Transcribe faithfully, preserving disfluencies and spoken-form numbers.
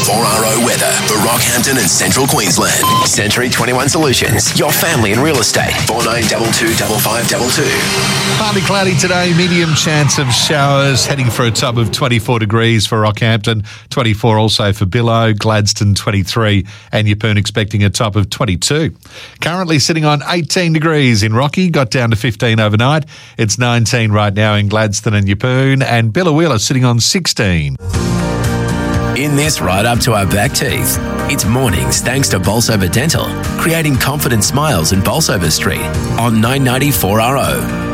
four R O weather for Rockhampton and Central Queensland. Century twenty-one Solutions, your family in real estate. four nine two two five five two two. Partly cloudy today, medium chance of showers, heading for a top of twenty-four degrees for Rockhampton, twenty-four also for Billow, Gladstone twenty-three, and Yeppoon expecting a top of twenty-two. Currently sitting on eighteen degrees in Rocky, got down to fifteen overnight. It's nineteen right now in Gladstone and Yeppoon, and Billawheeler sitting on sixteen. In this right up to our back teeth, it's mornings thanks to Bolsover Dental, creating confident smiles in Bolsover Street on nine ninety four R O.